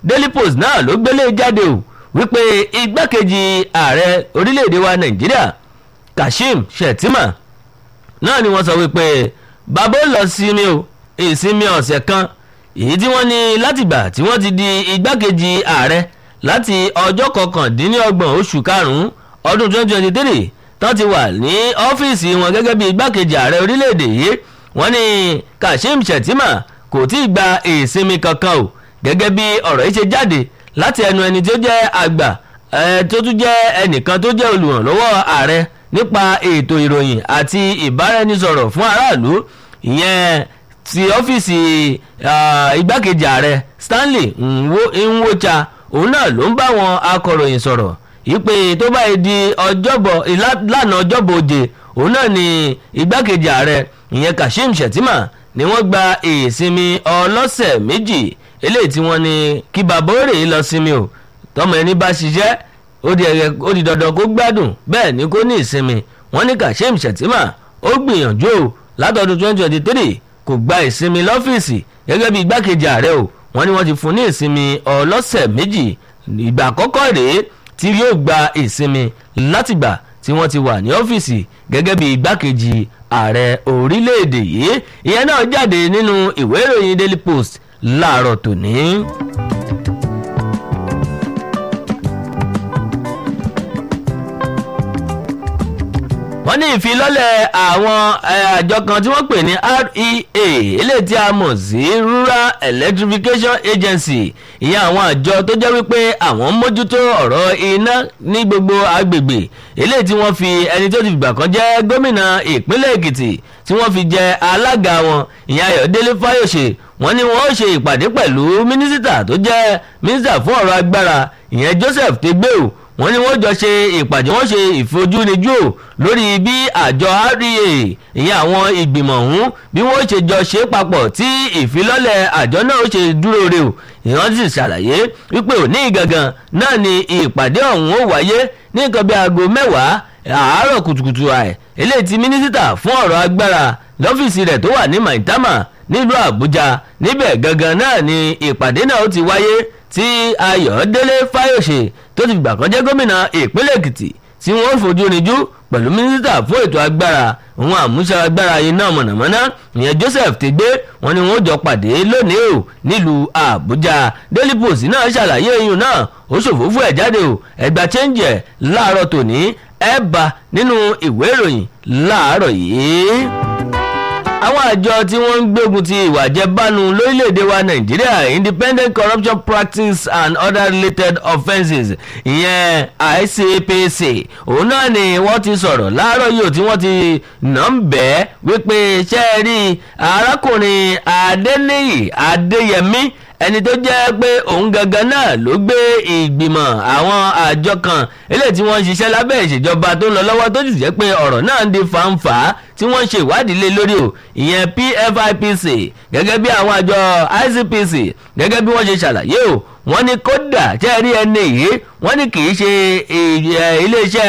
Daily Post náà ló gbélé jáde o wípé igbákejì ààrẹ orílẹ̀-èdè wa Nàìjíríà Kashim Shettima náà ni wọ́n sọ wípé bàbá ó lọ sinmi o ìsinmi ọ̀sẹ̀ kan èyí tí wọ́n ní látìgbà tí wọ́n ti di igbákejì ààrẹ láti ọjọ́ 29 oṣù karùn-ún ọdún 2023 tán ti wà ní ọ́fíìsì wọn gẹ́gẹ́ bí igbákejì ààrẹ orílẹ̀-èdè yìí wọ́n ní Kashim Shettima kò tí ì gba ìsinmi kankan o gẹ́gẹ́ bí ọ̀rọ̀ yìí ṣe jáde láti ẹnu ẹni tó jẹ́ àgbà tó tún jẹ́ ẹnìkan tó jẹ́ olùrànlọ́wọ́ ààrẹ nípa ètò ìròyìn àti ìbáraẹnisọ̀rọ̀ fún aráàlú ìyẹn ti ọ́fíìsì igbákejì ààrẹ Stanley Nwocha òun náà ló ń bá wọn akọ̀ròyìn sọ̀rọ̀ ìpè tó báyìí di lánàá ọjọ́bọ̀ òjè òun náà ni igbákejì ààrẹ ìyẹn Kashim Shettima ni wọ́n gba ìsinmi ọlọ́sẹ̀ méjì eléyìí tí wọ́n ní kí bàbá òrè lọ sinmi o tọmọ ẹni bá ṣiṣẹ́ ó di dandan kó gbádùn bẹ́ẹ̀ ni kó ní ìsinmi wọ́n ní Kashim Shettima ó gbìyànjú o látọdún 2023 kò gba ìsinmi lọ́fíìsì gẹ́gẹ́ bí igbákejì ààrẹ o wọ́n ní wọ́n ti fún ní ìsinmi ọlọ́sẹ̀ méjì ìgbà àkọ́kọ́ rèé tí yóò gba ìsinmi látìgbà tí wọ́n ti wà ní ọ́fíìsì gẹ́gẹ́ bí igbákejì ààrẹ orílẹ̀-èdè yìí ìyẹn náà jáde nínú ìwé ìròyìn Daily Post láàárọ̀ tòní. wọ́n ní ìfilọ́lẹ̀ àwọn àjọ kan tí wọ́n pè ní REA eléyìí tí a mọ̀ sí Rural Electrification Agency ìyẹn àwọn àjọ tó jẹ́ wípé àwọn mójútó ọ̀rọ̀ iná ní gbogbo agbègbè eléyìí tí wọ́n fi ẹni tó ti fìgbà kan jẹ́ gómìnà ìpínlẹ̀ Èkìtì tí wọ́n fi jẹ alága wọn ìyẹn Ayọ̀délé Fáyòṣe wọ́n ní wọ́n ó ṣe ìpàdé pẹ̀lú mínísítà tó jẹ́ mínísítà fún ọ̀rọ̀ agbára ìyẹn Joseph Tegbeu wọ́n ní wọ́n jọ ṣe ìpàdé wọ́n ṣe ìfojúnijú lórí bí àjọ REA ìyẹn àwọn ìgbìmọ̀ ọ̀hún bí wọ́n ṣe jọ ṣe papọ̀ tí ìfilọ́lẹ̀ àjọ náà ó ṣe dúró re o ìran sì ṣàlàyé wípé òní gangan náà ni ìpàdé ọ̀hún ó wáyé ní nǹkan bí aago 10 àárọ̀ kùtùkùtù eléyìí tí mínísítà fún ọ̀rọ̀ agbára lọ́fíìsì rẹ̀ tó wà ní Maitama nílùú Àbújá níbẹ̀ gangan náà ni ìpàdé náà ó ti wáyé tí Ayọ̀délé Fáyòṣe tó ti gbà kan jẹ́ gómìnà ìpínlẹ̀ Èkìtì tí wọ́n fojú rinjú pẹ̀lú mínísítà fún ètò agbára òun àmúṣagbára iná mọ̀nàmọ́ná ìyẹn Joseph Tegbe wọ́n ní wọ́n jọ pàdé lónìí o nílùú Àbújá Daily Post náà ṣàlàyé eyín náà ó ṣòfófó ẹ̀ jáde o ẹgbà chẹ́ǹjì ẹ̀ láàárọ̀ tòní ẹ̀ bá nínú ìwé ìròyìn láàárọ̀ yìí. àwọn àjọ tí wọ́n ń gbógun ti ìwà àjẹbánu lórílẹ̀‐èdè wa Nàìjíríà Independent Corruption Practice and Other Related Offences ìyẹn ICPC òun náà ni wọ́n ti sọ̀rọ̀ láàárọ̀ yìí tí wọ́n ti nà ń bẹ́ẹ̀ wípé ṣe é rí arákùnrin Adéníyì Adéyẹmí ẹni tó jẹ́ pé òun gangan náà ló gbé ìgbìmọ̀ àwọn àjọ kan eléyìí tí wọ́n ń ṣiṣẹ́ lábẹ́ ìṣèjọba tó ń lọ lọ́wọ́ tó sì jẹ́ pé ọ̀rọ̀ náà ń di fàǹfà tí wọ́n ń ṣe ìwádìí lé lórí o ìyẹn PFIPC gẹ́gẹ́ bí àwọn àjọ ICPC gẹ́gẹ́ bí wọ́n ṣe ṣàlàyé o wọ́n ní kódà tẹ́ rí ẹni yìí wọ́n ní kì í ṣe iléeṣẹ́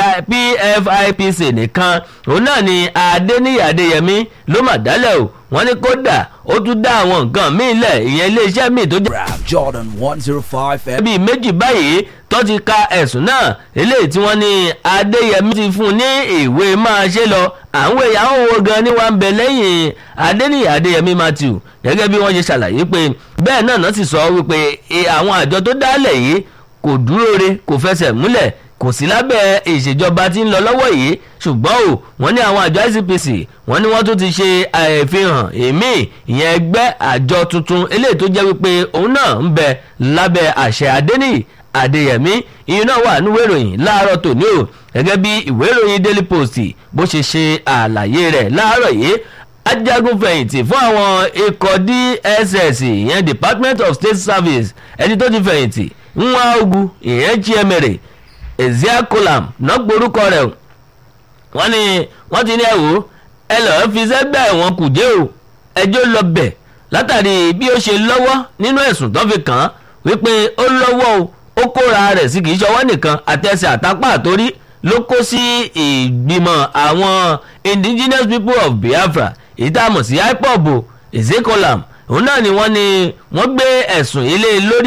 PFIPC nìkan òun náà ni Adéníyì Adéyẹmí ló mà dálẹ̀ o wọ́n ní kódà ó tún dá àwọn nǹkan míì lẹ̀ ìyẹn iléeṣẹ́ míì tó jẹ́ Jordan 105 bíi méjì báyìí tó ti ka ẹ̀sùn náà eléyìí tí wọ́n ní Adéyẹmí ti fún un ní ìwé máa ṣe lọ àwọn èèyàn wo gan ni wọ́n ń bẹ lẹ́yìn Adéníyì Adéyẹmí Matthew gẹ́gẹ́ bí wọ́n ṣe ṣàlàyé pé bẹ́ẹ̀ náà sì sọ wípé àwọn àjọ tó dálẹ̀ yìí kò dúró re kò fẹsẹ̀ múlẹ̀ kò sí lábẹ́ ìṣèjọba tí ń lọ lọ́wọ́ yìí ṣùgbọ́n o wọ́n ní àwọn àjọ ICPC wọ́n ní wọ́n tún ti ṣe àfihàn èmi ìyẹn ẹgbẹ́ àjọ tuntun eléyìí tó jẹ́ wípé òun náà ń bẹ lábẹ́ àṣẹ Adéníyì Adéyẹmí ìyẹn náà wà nínú ìròyìn láàárọ̀ tòní o gẹ́gẹ́ bí ìwé ìròyìn Daily Post bó ṣe ṣe àlàyé rẹ̀ láàárọ̀ yìí ajagunfẹ̀yìntì fún àwọn ikọ̀ DSS ìyẹn Department of State Service ẹni tó ti fẹ̀yìntì Nwaogu ìyẹn Chiemere Ezeakolam náà gborúkọ rẹ̀ wọ́n ní wọ́n ti ní ẹ̀wò ẹ lọ́ọ́ fi sẹ́gbẹ́ ẹ̀wọ̀n Kùjé o ẹjọ́ lọ bẹ̀ látàrí bí ó ṣe lọ́wọ́ nínú ẹ̀sùn tó fi kàn án wípé ó lọ́wọ́ o ó kóra rẹ̀ sí kìí ṣọwọ́ nìkan àtẹsẹ̀ àtàpá àtórí ló kó sí ìgbìmọ̀ àwọn Indigenous People of Biafra èyí tá a mọ̀ sí IPOB Ezeakolam òun náà ni wọ́n gbé ẹ̀sùn ilé lórí o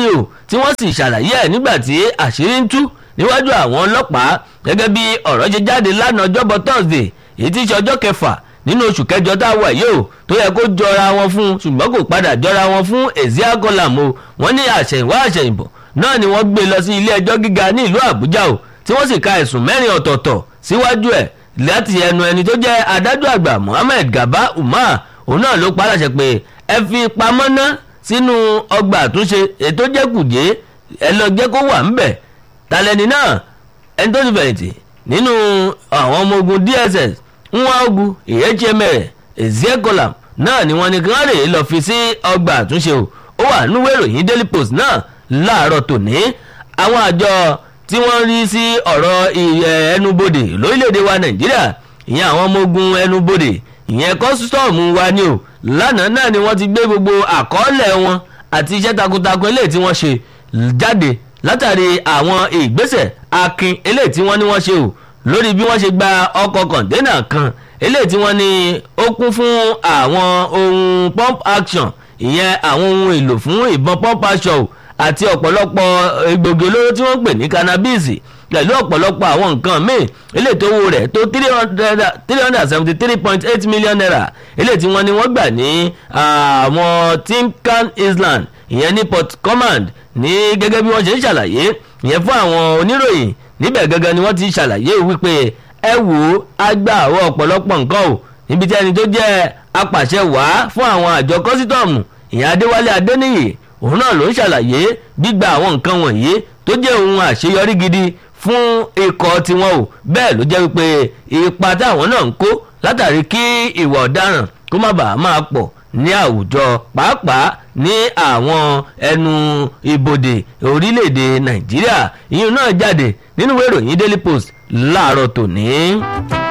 tí wọ́n sì ṣàlàyé ẹ̀ nígbà tí àṣírí ń tú níwájú àwọn ọlọ́pàá gẹ́gẹ́ bí ọ̀rọ̀ ṣe jáde lánàá ọjọ́bọ̀ Thursday èyí tí í ṣe ọjọ́ kẹfà nínú oṣù kẹjọ tá a wà yìí o tó yẹ kó jọra wọn fún ṣùgbọ́n kò padà jọra wọn fún Ezeakolam o wọ́n ní àṣẹ̀yìnwá àṣẹ̀yìnbọ̀ náà ni wọ́n gbé lọ sí ilé ẹjọ́ gíga ní ìlú Àbújá o tí wọ́n sì ka ẹ̀sùn 4 ọ̀tọ̀ọ̀tọ̀ síwájú ẹ̀ láti ẹnu ẹni tó jẹ́ adájọ́ àgbà Mohammed Garba Umar òun náà ló paláṣẹ pé ẹ fi pamọ́ ná sínú ọgbà àtúnṣe ètò jẹ́ kùjé ẹ lọ jẹ́ kó wà ńbẹ̀ tàlẹ́ni náà ẹni tó ti fẹ̀yìntì nínú àwọn ọmọ ogun DSS Nwaogu Ihechemere Ezeakolam náà ni wọ́n ní kí wọ́n rèé lọ fi sí ọgbà àtúnṣe o ó wà nínú ìròyìn Daily Post náà láàárọ̀ tòní àwọn àjọ tí wọ́n rí sí ọ̀rọ̀ ẹnubodè lórílẹ̀‐èdè wa Nàìjíríà ìyẹn àwọn ọmọ ogun ẹnubodè ìyẹn kọ́sítọ́ọ̀mù wa ni o lánàá náà ni wọ́n ti gbé gbogbo àkọọ́lẹ̀ wọn àti iṣẹ́ takuntakun eléyìí tí wọ́n ṣe jáde látàrí àwọn ìgbésẹ̀ akin eléyìí tí wọ́n ní wọ́n ṣe o lórí bí wọ́n ṣe gba ọkọ̀ kọ̀ǹténà kan eléyìí tí wọ́n ní ó kún fún àwọn ohun pump action ìyẹn àwọn ohun èlò fún ìbọn pump action o àti ọ̀pọ̀lọpọ̀ egbògi olóró tí wọ́n pè ní cannabis pẹ̀lú ọ̀pọ̀lọpọ̀ àwọn nǹkan míì eléyìí tó owó rẹ̀ tó 373.8 million naira eléyìí tí wọ́n ní wọ́n gbà ní àwọn Timcan Island ìyẹn ní Port Command ní gẹ́gẹ́ bí wọ́n ṣe ń ṣàlàyé ìyẹn fún àwọn oníròyìn níbẹ̀ gẹ́gẹ́ ni wọ́n ti ṣàlàyé wípé ẹ wò ó agbá àwọn ọ̀pọ̀lọpọ̀ nǹkan o níbi tí ẹni tó jẹ́ apàṣẹ wàá fún àwọn àjọ kọ́sítọ́ọ̀mù ìyẹn Adéwálé Adéníyì òun náà ló ń ṣàlàyé gbígba àwọn nǹkan wọ̀nyí tó jẹ́ ohun àṣeyọrí gidi fún ikọ̀ tiwọn o bẹ́ẹ̀ ló jẹ́ wípé ipa táwọn náà ń kó látàrí kí ìwà ọ̀daràn kó má bàa máa pọ̀ ní àwùjọ pàápàá ní àwọn ẹnu ibodè orílẹ̀-èdè Nàìjíríà ìyẹn náà jáde nínú ìwé ìròyìn Daily Post láàárọ̀ tòní.